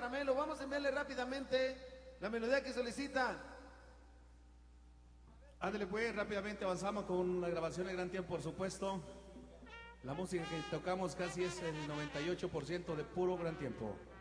Caramelo. Vamos a enviarle rápidamente la melodía que solicitan. Ándale pues, rápidamente avanzamos con la grabación de Gran Tiempo, por supuesto. La música que tocamos casi es el 98% de puro Gran Tiempo.